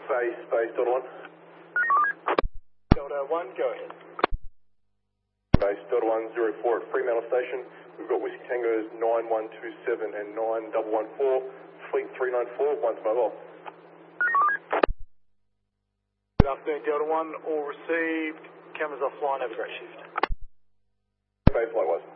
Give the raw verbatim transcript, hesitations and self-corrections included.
Base, base, Delta one. Delta one, go ahead. Base, Delta one, zero four at Fremantle Station. We've got Whiskey Tangos nine one two seven and nine one one four. Fleet three nine four, one's mobile. Good afternoon, Delta one. All received. Cameras offline. Have a great shift. Base, likewise.